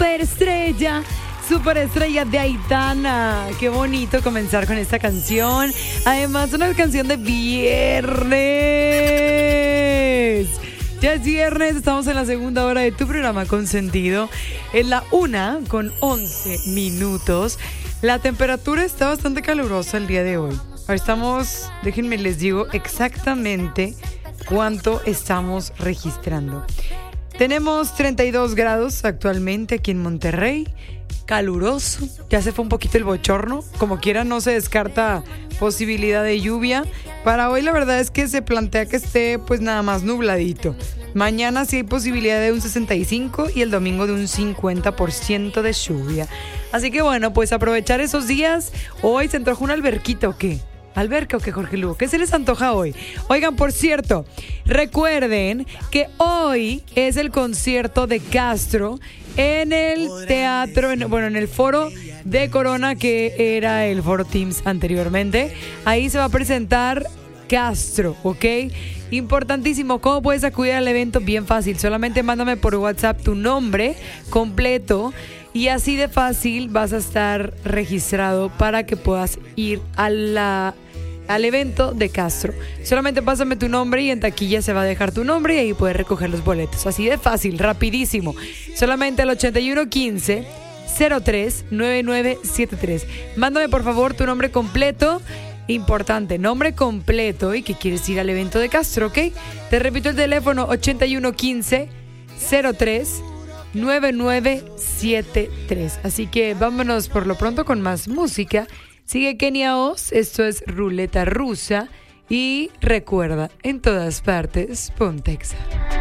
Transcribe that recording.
Superestrella de Aitana. Qué bonito comenzar con esta canción. Además, una canción de viernes. Ya es viernes, estamos en la segunda hora de tu programa Consentido. En la 1:11. La temperatura está bastante calurosa el día de hoy. Ahora estamos, déjenme les digo exactamente cuánto estamos registrando. Tenemos 32 grados actualmente aquí en Monterrey. Caluroso, ya se fue un poquito el bochorno. Como quiera, no se descarta posibilidad de lluvia. Para hoy la verdad es que se plantea que esté pues nada más nubladito. Mañana sí hay posibilidad de un 65 y el domingo de un 50% de lluvia. Así que bueno, pues aprovechar esos días. Hoy se antoja un alberquito, ¿o qué? ¿Alberca o qué, Jorge Lugo? ¿Qué se les antoja hoy? Oigan, por cierto, recuerden que hoy es el concierto de Castro en el teatro, en el foro de Corona, que era el Foro Teams anteriormente. Ahí se va a presentar Castro, ¿ok? Importantísimo, ¿cómo puedes acudir al evento? Bien fácil, solamente mándame por WhatsApp tu nombre completo y así de fácil vas a estar registrado para que puedas ir al evento de Castro. Solamente pásame tu nombre y en taquilla se va a dejar tu nombre y ahí puedes recoger los boletos. Así de fácil, rapidísimo. Solamente al 8115-039973. Mándame por favor tu nombre completo. Importante, nombre completo y que quieres ir al evento de Castro, ¿ok? Te repito el teléfono 8115-039973. Así que vámonos por lo pronto con más música. Sigue Kenia Oz, esto es Ruleta Rusa y recuerda, en todas partes, Pontexa.